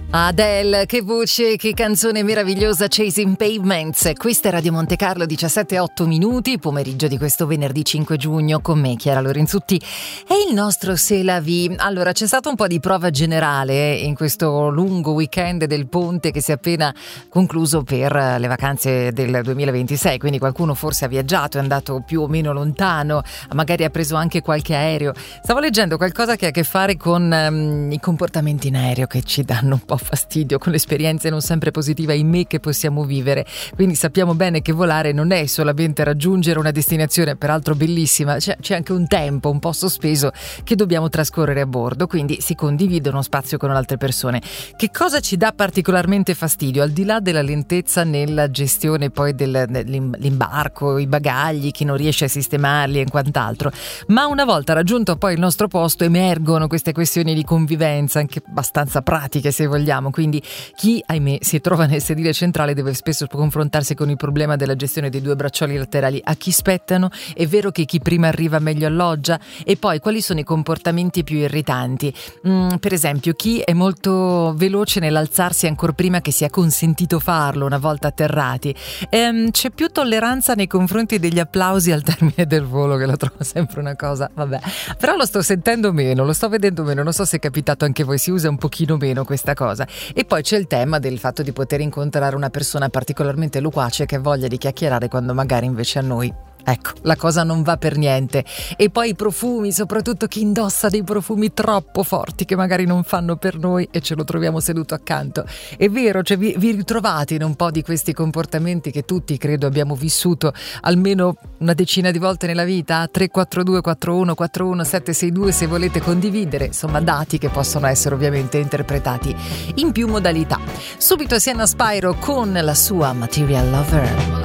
Adele, che voce, che canzone meravigliosa, Chasing Pavements. Questa è Radio Monte Carlo, 17:08, pomeriggio di questo venerdì 5 giugno, con me Chiara Lorenzutti e il nostro C'est la vie. Allora, c'è stato un po' di prova generale in questo lungo weekend del ponte che si è appena concluso per le vacanze del 2026, quindi qualcuno forse ha viaggiato, è andato più o meno lontano, magari ha preso anche qualche aereo. Stavo leggendo qualcosa che ha a che fare con i comportamenti in aereo che ci danno un po' fastidio, con le esperienze non sempre positive, ahimè, che possiamo vivere. Quindi sappiamo bene che volare non è solamente raggiungere una destinazione peraltro bellissima, c'è anche un tempo un po' sospeso che dobbiamo trascorrere a bordo, quindi si condivide uno spazio con altre persone. Che cosa ci dà particolarmente fastidio, al di là della lentezza nella gestione poi dell'imbarco, i bagagli, chi non riesce a sistemarli e quant'altro, ma una volta raggiunto poi il nostro posto emergono queste questioni di convivenza anche abbastanza pratiche, se vogliamo. Quindi chi, ahimè, si trova nel sedile centrale deve spesso confrontarsi con il problema della gestione dei due braccioli laterali. A chi spettano? È vero che chi prima arriva meglio alloggia? E poi quali sono i comportamenti più irritanti? Per esempio, chi è molto veloce nell'alzarsi ancora prima che sia consentito farlo una volta atterrati. C'è più tolleranza nei confronti degli applausi al termine del volo, che lo trovo sempre una cosa, vabbè, però lo sto sentendo meno, lo sto vedendo meno, non so se è capitato anche a voi, si usa un pochino meno questa cosa. E poi c'è il tema del fatto di poter incontrare una persona particolarmente loquace che ha voglia di chiacchierare quando magari invece a noi, ecco, la cosa non va per niente. E poi i profumi, soprattutto chi indossa dei profumi troppo forti che magari non fanno per noi e ce lo troviamo seduto accanto. È vero, cioè vi ritrovate in un po' di questi comportamenti che tutti credo abbiamo vissuto almeno una decina di volte nella vita. 342 41 41 762 se volete condividere, insomma, dati che possono essere ovviamente interpretati in più modalità. Subito Sienna Spyro con la sua Material Lover.